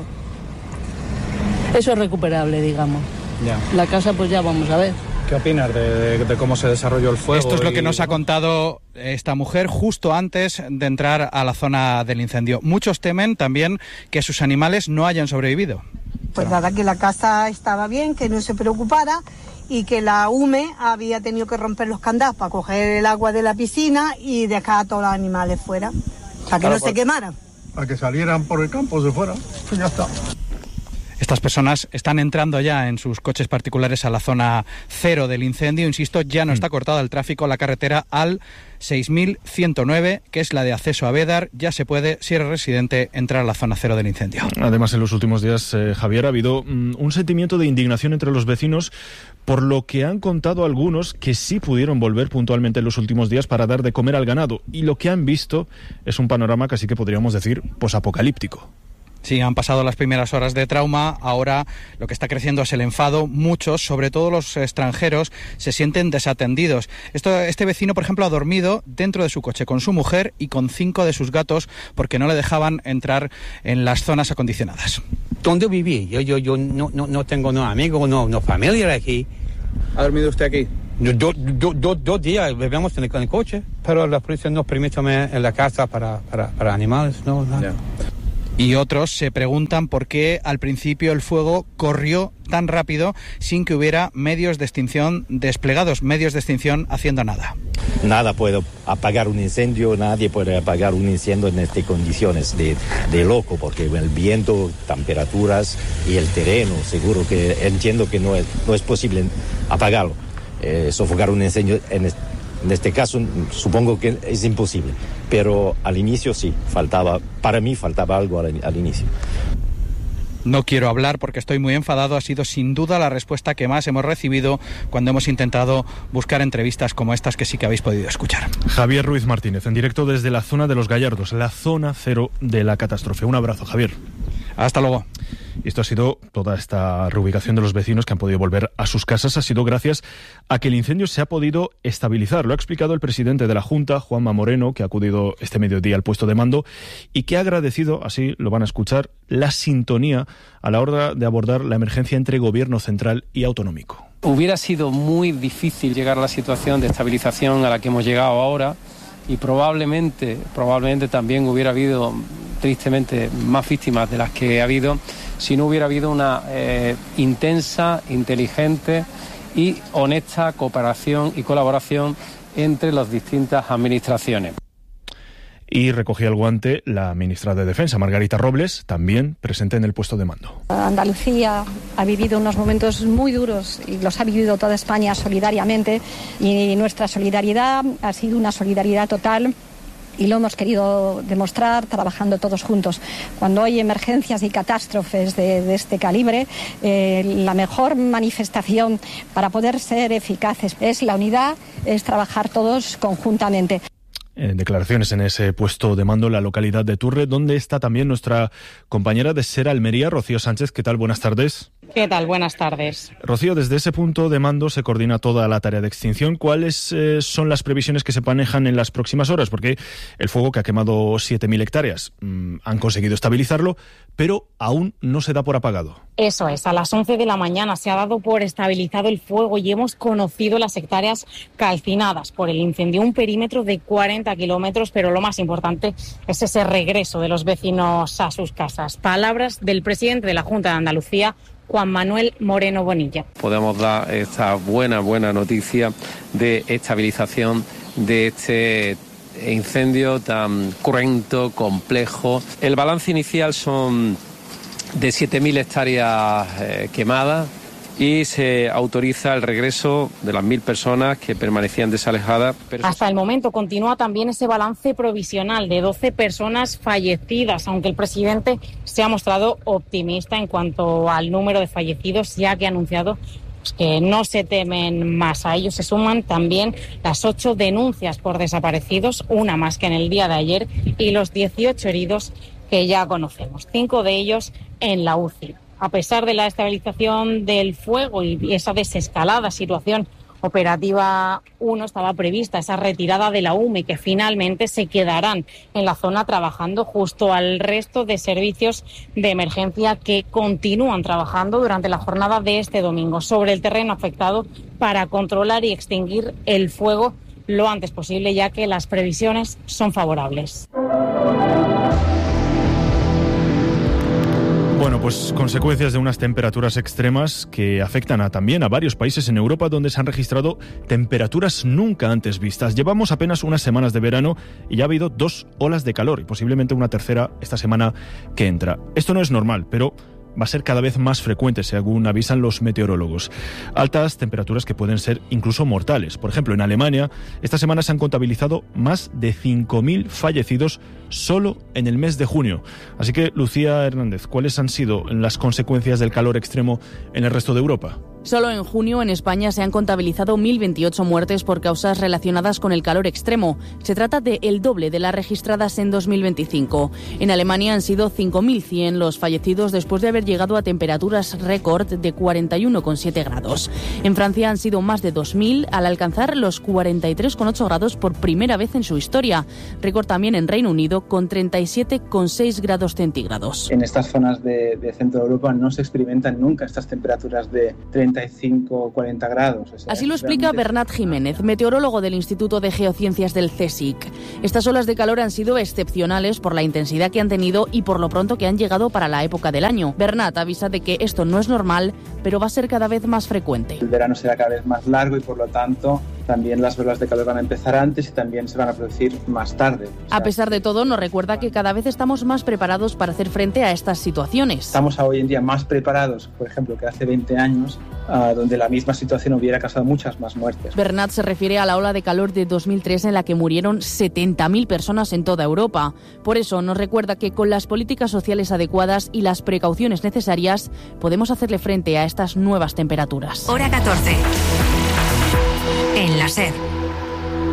Eso es recuperable, digamos. Ya. La casa pues ya vamos a ver. ¿Qué opinas de, de, de cómo se desarrolló el fuego? Esto es lo que nos ha contado esta mujer justo antes de entrar a la zona del incendio. Muchos temen también que sus animales no hayan sobrevivido. Pues nada, que la casa estaba bien, que no se preocupara y que la U M E había tenido que romper los candados para coger el agua de la piscina y dejar a todos los animales fuera, para que claro, no se quemaran. Para que salieran por el campo, se fueran, pues ya está. Estas personas están entrando ya en sus coches particulares a la zona cero del incendio. Insisto, ya no está cortada el tráfico, la carretera al seis mil ciento nueve, que es la de acceso a Bédar. Ya se puede, si eres residente, entrar a la zona cero del incendio. Además, en los últimos días, eh, Javier, ha habido mm, un sentimiento de indignación entre los vecinos por lo que han contado algunos que sí pudieron volver puntualmente en los últimos días para dar de comer al ganado. Y lo que han visto es un panorama casi que podríamos decir posapocalíptico. Sí, han pasado las primeras horas de trauma, ahora lo que está creciendo es el enfado. Muchos, sobre todo los extranjeros, se sienten desatendidos. Esto, este vecino, por ejemplo, ha dormido dentro de su coche con su mujer y con cinco de sus gatos porque no le dejaban entrar en las zonas acondicionadas. ¿Dónde viví? Yo, yo, yo no, no, no tengo no amigos, no, no familia aquí. ¿Ha dormido usted aquí? Dos do, do, do días vivimos en el, en el coche, pero la policía no permite en la casa para, para, para animales, no, nada. Yeah. Y otros se preguntan por qué al principio el fuego corrió tan rápido sin que hubiera medios de extinción desplegados, medios de extinción haciendo nada. Nada puede apagar un incendio, nadie puede apagar un incendio en estas condiciones de, de loco, porque el viento, temperaturas y el terreno, seguro que entiendo que no es, no es posible apagarlo. Eh, sofocar un incendio en este En este caso, supongo que es imposible, pero al inicio sí, faltaba, para mí faltaba algo al, al inicio. No quiero hablar porque estoy muy enfadado, ha sido sin duda la respuesta que más hemos recibido cuando hemos intentado buscar entrevistas como estas que sí que habéis podido escuchar. Javier Ruiz Martínez, en directo desde la zona de Los Gallardos, la zona cero de la catástrofe. Un abrazo, Javier. Hasta luego. Y esto ha sido, toda esta reubicación de los vecinos que han podido volver a sus casas, ha sido gracias a que el incendio se ha podido estabilizar. Lo ha explicado el presidente de la Junta, Juanma Moreno, que ha acudido este mediodía al puesto de mando y que ha agradecido, así lo van a escuchar, la sintonía a la hora de abordar la emergencia entre gobierno central y autonómico. Hubiera sido muy difícil llegar a la situación de estabilización a la que hemos llegado ahora y probablemente, probablemente también hubiera habido, tristemente, más víctimas de las que ha habido si no hubiera habido una eh, intensa, inteligente y honesta cooperación y colaboración entre las distintas administraciones. Y recogía el guante la ministra de Defensa, Margarita Robles, también presente en el puesto de mando. Andalucía ha vivido unos momentos muy duros y los ha vivido toda España solidariamente, y nuestra solidaridad ha sido una solidaridad total. Y lo hemos querido demostrar trabajando todos juntos. Cuando hay emergencias y catástrofes de, de este calibre, eh, la mejor manifestación para poder ser eficaces es la unidad, es trabajar todos conjuntamente. En declaraciones en ese puesto de mando en la localidad de Turre, donde está también nuestra compañera de SER Almería, Rocío Sánchez. ¿Qué tal? Buenas tardes. ¿Qué tal? Buenas tardes. Rocío, desde ese punto de mando se coordina toda la tarea de extinción. ¿Cuáles eh, son las previsiones que se manejan en las próximas horas? Porque el fuego, que ha quemado siete mil hectáreas, mmm, han conseguido estabilizarlo, pero aún no se da por apagado. Eso es, a las once de la mañana se ha dado por estabilizado el fuego y hemos conocido las hectáreas calcinadas por el incendio, un perímetro de cuarenta kilómetros, pero lo más importante es ese regreso de los vecinos a sus casas. Palabras del presidente de la Junta de Andalucía, Juan Manuel Moreno Bonilla. Podemos dar esta buena, buena noticia de estabilización de este incendio tan cruento, complejo. El balance inicial son de siete mil hectáreas eh, quemadas y se autoriza el regreso de las mil personas que permanecían desalojadas. Hasta el momento continúa también ese balance provisional de doce personas fallecidas, aunque el presidente se ha mostrado optimista en cuanto al número de fallecidos, ya que ha anunciado que no se temen más. A ellos se suman también las ocho denuncias por desaparecidos, una más que en el día de ayer, y los dieciocho heridos que ya conocemos, cinco de ellos en la U C I. A pesar de la estabilización del fuego y esa desescalada situación operativa uno, estaba prevista esa retirada de la U M E, que finalmente se quedarán en la zona trabajando justo al resto de servicios de emergencia que continúan trabajando durante la jornada de este domingo sobre el terreno afectado para controlar y extinguir el fuego lo antes posible, ya que las previsiones son favorables. Bueno, pues consecuencias de unas temperaturas extremas que afectan a, también a varios países en Europa, donde se han registrado temperaturas nunca antes vistas. Llevamos apenas unas semanas de verano y ya ha habido dos olas de calor y posiblemente una tercera esta semana que entra. Esto no es normal, pero va a ser cada vez más frecuente, según avisan los meteorólogos. Altas temperaturas que pueden ser incluso mortales. Por ejemplo, en Alemania, esta semana se han contabilizado más de cinco mil fallecidos solo en el mes de junio. Así que, Lucía Hernández, ¿cuáles han sido las consecuencias del calor extremo en el resto de Europa? Solo en junio en España se han contabilizado mil veintiocho muertes por causas relacionadas con el calor extremo. Se trata de el doble de las registradas en dos mil veinticinco. En Alemania han sido cinco mil cien los fallecidos después de haber llegado a temperaturas récord de cuarenta y uno coma siete grados. En Francia han sido más de dos mil al alcanzar los cuarenta y tres coma ocho grados por primera vez en su historia. Récord también en Reino Unido con treinta y siete coma seis grados centígrados. En estas zonas de, de Centro de Europa no se experimentan nunca estas temperaturas de treinta y cinco a cuarenta grados. O sea, así lo explica Bernat Jiménez, meteorólogo del Instituto de Geociencias del C S I C. Estas olas de calor han sido excepcionales por la intensidad que han tenido y por lo pronto que han llegado para la época del año. Bernat avisa de que esto no es normal, pero va a ser cada vez más frecuente. El verano será cada vez más largo y por lo tanto también las olas de calor van a empezar antes y también se van a producir más tarde. O sea, a pesar de todo, nos recuerda que cada vez estamos más preparados para hacer frente a estas situaciones. Estamos hoy en día más preparados, por ejemplo, que hace veinte años, uh, donde la misma situación hubiera causado muchas más muertes. Bernat se refiere a la ola de calor de dos mil tres en la que murieron setenta mil personas en toda Europa. Por eso nos recuerda que con las políticas sociales adecuadas y las precauciones necesarias podemos hacerle frente a estas nuevas temperaturas. Hora catorce. En la SER.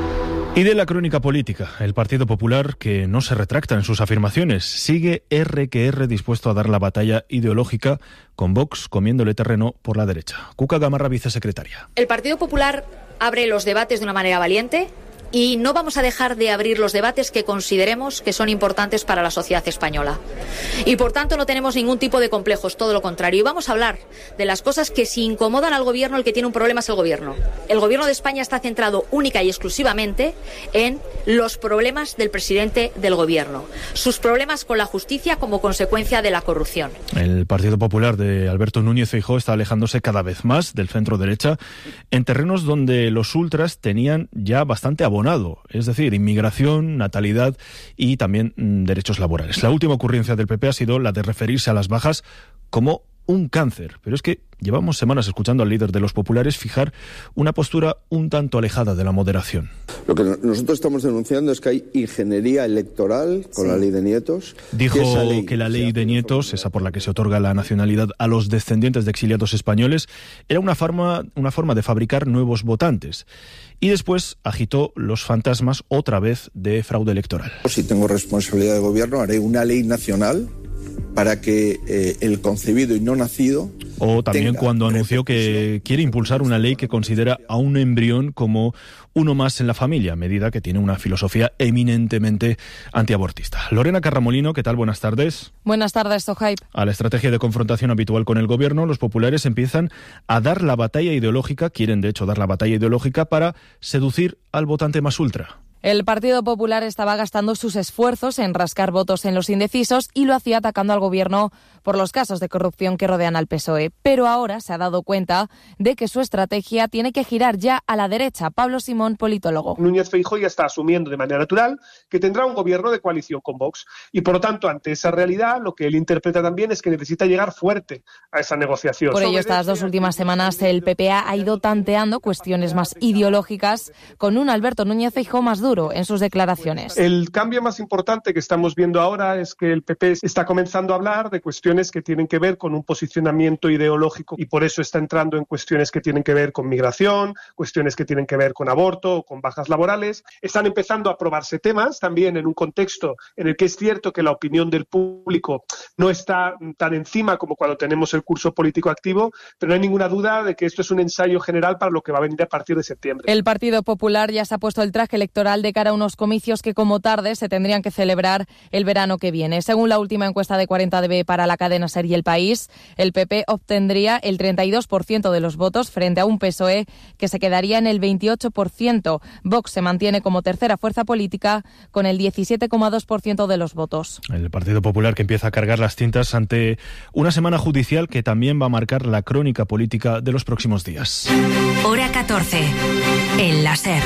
Y de la crónica política, el Partido Popular, que no se retracta en sus afirmaciones, sigue erre que erre dispuesto a dar la batalla ideológica con Vox comiéndole terreno por la derecha. Cuca Gamarra, vicesecretaria. El Partido Popular abre los debates de una manera valiente y no vamos a dejar de abrir los debates que consideremos que son importantes para la sociedad española. Y por tanto no tenemos ningún tipo de complejos, todo lo contrario. Y vamos a hablar de las cosas que si incomodan al gobierno, el que tiene un problema es el gobierno. El gobierno de España está centrado única y exclusivamente en los problemas del presidente del gobierno, sus problemas con la justicia como consecuencia de la corrupción. El Partido Popular de Alberto Núñez Feijóo está alejándose cada vez más del centro derecha en terrenos donde los ultras tenían ya bastante abonado, es decir, inmigración, natalidad y también mm, derechos laborales. La última ocurrencia del P P ha sido la de referirse a las bajas como un cáncer, pero es que llevamos semanas escuchando al líder de los populares fijar una postura un tanto alejada de la moderación. Lo que nosotros estamos denunciando es que hay ingeniería electoral con sí. la ley de nietos. Dijo que, ley, que la ley de nietos, esa por la que se otorga la nacionalidad a los descendientes de exiliados españoles, era una forma, una forma de fabricar nuevos votantes. Y después agitó los fantasmas otra vez de fraude electoral. Si tengo responsabilidad de gobierno, haré una ley nacional para que eh, el concebido y no nacido... O también cuando anunció que quiere impulsar una ley que considera a un embrión como uno más en la familia, medida que tiene una filosofía eminentemente antiabortista. Lorena Carramolino, ¿qué tal? Buenas tardes. Buenas tardes, Sohaib. A la estrategia de confrontación habitual con el gobierno, los populares empiezan a dar la batalla ideológica, quieren de hecho dar la batalla ideológica para seducir al votante más ultra. El Partido Popular estaba gastando sus esfuerzos en rascar votos en los indecisos y lo hacía atacando al gobierno por los casos de corrupción que rodean al P S O E. Pero ahora se ha dado cuenta de que su estrategia tiene que girar ya a la derecha. Pablo Simón, politólogo. Núñez Feijóo ya está asumiendo de manera natural que tendrá un gobierno de coalición con Vox. Y por lo tanto, ante esa realidad, lo que él interpreta también es que necesita llegar fuerte a esa negociación. Por ello, estas dos últimas semanas el P P ha ido tanteando cuestiones más ideológicas con un Alberto Núñez Feijóo más duro en sus declaraciones. El cambio más importante que estamos viendo ahora es que el P P está comenzando a hablar de cuestiones que tienen que ver con un posicionamiento ideológico y por eso está entrando en cuestiones que tienen que ver con migración, cuestiones que tienen que ver con aborto o con bajas laborales. Están empezando a aprobarse temas también en un contexto en el que es cierto que la opinión del público no está tan encima como cuando tenemos el curso político activo, pero no hay ninguna duda de que esto es un ensayo general para lo que va a venir a partir de septiembre. El Partido Popular ya se ha puesto el traje electoral de cara a unos comicios que como tarde se tendrían que celebrar el verano que viene. Según la última encuesta de cuarenta D B para la cadena SER y El País, el P P obtendría el treinta y dos por ciento de los votos frente a un P S O E que se quedaría en el veintiocho por ciento. Vox se mantiene como tercera fuerza política con el diecisiete coma dos por ciento de los votos. El Partido Popular que empieza a cargar las tintas ante una semana judicial que también va a marcar la crónica política de los próximos días. Hora catorce, en la SER.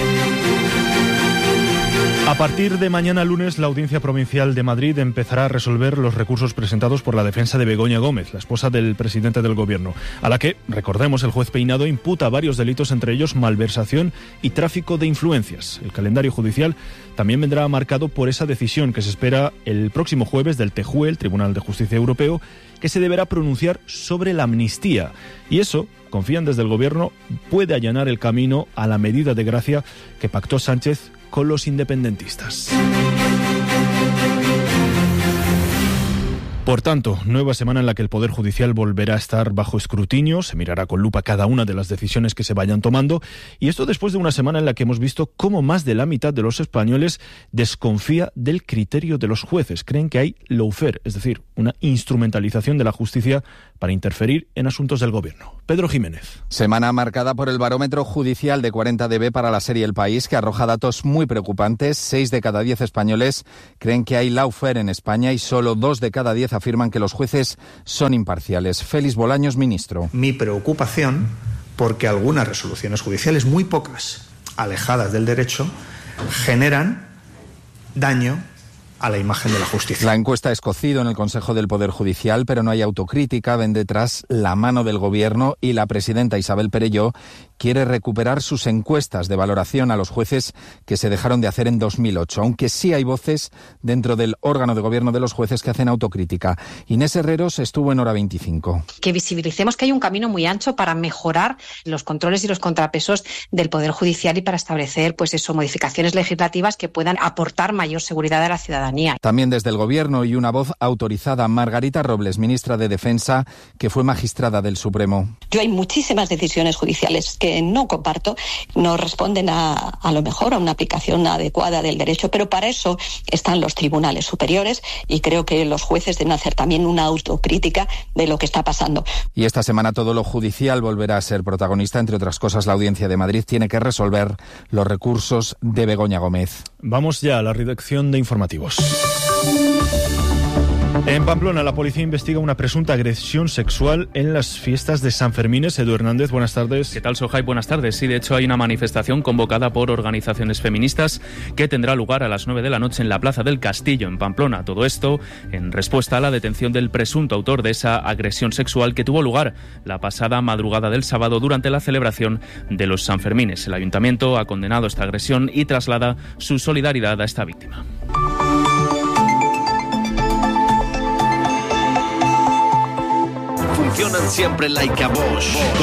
A partir de mañana lunes, la Audiencia Provincial de Madrid empezará a resolver los recursos presentados por la defensa de Begoña Gómez, la esposa del presidente del Gobierno, a la que, recordemos, el juez Peinado imputa varios delitos, entre ellos malversación y tráfico de influencias. El calendario judicial también vendrá marcado por esa decisión que se espera el próximo jueves del T J U E, el Tribunal de Justicia Europeo, que se deberá pronunciar sobre la amnistía. Y eso, confían desde el Gobierno, puede allanar el camino a la medida de gracia que pactó Sánchez con los independentistas. Por tanto, nueva semana en la que el Poder Judicial volverá a estar bajo escrutinio, se mirará con lupa cada una de las decisiones que se vayan tomando, y esto después de una semana en la que hemos visto cómo más de la mitad de los españoles desconfía del criterio de los jueces. Creen que hay lawfare, es decir, una instrumentalización de la justicia para interferir en asuntos del gobierno. Pedro Jiménez. Semana marcada por el barómetro judicial de cuarenta D B para la serie El País, que arroja datos muy preocupantes. Seis de cada diez españoles creen que hay lawfare en España y solo dos de cada diez afirman que los jueces son imparciales. Félix Bolaños, ministro. Mi preocupación porque algunas resoluciones judiciales, muy pocas, alejadas del derecho, generan daño a la imagen de la justicia. La encuesta es cocido en el Consejo del Poder Judicial, pero no hay autocrítica. Ven detrás la mano del Gobierno y la presidenta Isabel Perelló quiere recuperar sus encuestas de valoración a los jueces que se dejaron de hacer en dos mil ocho, aunque sí hay voces dentro del órgano de gobierno de los jueces que hacen autocrítica. Inés Herreros estuvo en Hora veinticinco. Que visibilicemos que hay un camino muy ancho para mejorar los controles y los contrapesos del Poder Judicial y para establecer, pues eso, modificaciones legislativas que puedan aportar mayor seguridad a la ciudadanía. También desde el Gobierno y una voz autorizada, Margarita Robles, ministra de Defensa, que fue magistrada del Supremo. Yo hay muchísimas decisiones judiciales que no comparto, no responden a, a lo mejor a una aplicación adecuada del derecho, pero para eso están los tribunales superiores y creo que los jueces deben hacer también una autocrítica de lo que está pasando. Y esta semana todo lo judicial volverá a ser protagonista. Entre otras cosas, la Audiencia de Madrid tiene que resolver los recursos de Begoña Gómez. Vamos ya a la redacción de informativos. En Pamplona, la policía investiga una presunta agresión sexual en las fiestas de San Fermines. Edu Hernández, buenas tardes. ¿Qué tal, Sohai? Buenas tardes. Sí, de hecho hay una manifestación convocada por organizaciones feministas que tendrá lugar a las nueve de la noche en la Plaza del Castillo, en Pamplona. Todo esto en respuesta a la detención del presunto autor de esa agresión sexual que tuvo lugar la pasada madrugada del sábado durante la celebración de los San Fermines. El ayuntamiento ha condenado esta agresión y traslada su solidaridad a esta víctima. Funcionan siempre like a Bosch.